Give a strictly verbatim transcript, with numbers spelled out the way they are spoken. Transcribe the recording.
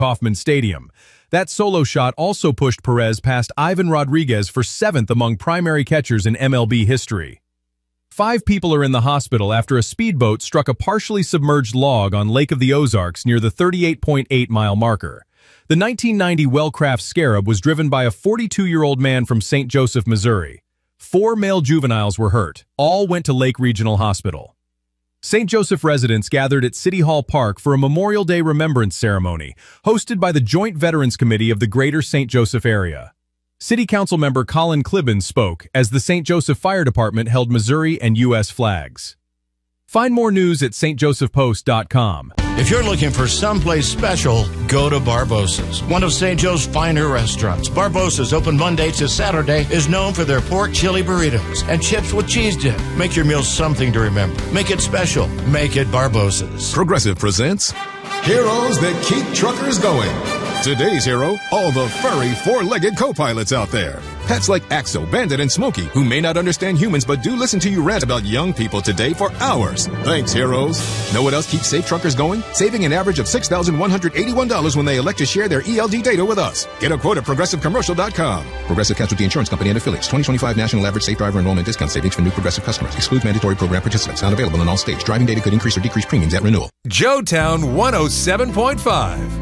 Kauffman Stadium. That solo shot also pushed Perez past Ivan Rodriguez for seventh among primary catchers in M L B history. Five people are in the hospital after a speedboat struck a partially submerged log on Lake of the Ozarks near the thirty-eight point eight mile marker. The nineteen ninety Wellcraft Scarab was driven by a forty-two-year-old man from Saint Joseph, Missouri. Four male juveniles were hurt. All went to Lake Regional Hospital. Saint Joseph residents gathered at City Hall Park for a Memorial Day remembrance ceremony hosted by the Joint Veterans Committee of the Greater Saint Joseph area. City Council member Colin Clibbin spoke as the Saint Joseph Fire Department held Missouri and U S flags. Find more news at s t joseph post dot com. If you're looking for someplace special, go to Barbossa's, one of Saint Joe's finer restaurants. Barbossa's, open Monday to Saturday, is known for their pork chili burritos and chips with cheese dip. Make your meals something to remember. Make it special. Make it Barbossa's. Progressive presents Heroes That Keep Truckers Going. Today's hero, all the furry four-legged co-pilots out there. Pets like Axel, Bandit, and Smokey, who may not understand humans but do listen to you rant about young people today for hours. Thanks, heroes. Know what else keeps safe truckers going? Saving an average of six thousand one hundred eighty-one dollars when they elect to share their E L D data with us. Get a quote at progressive commercial dot com. Progressive Casualty Insurance Company and Affiliates. twenty twenty-five National Average Safe Driver Enrollment Discount Savings for new Progressive customers. Excludes mandatory program participants. Not available in all states. Driving data could increase or decrease premiums at renewal. Joetown one oh seven point five.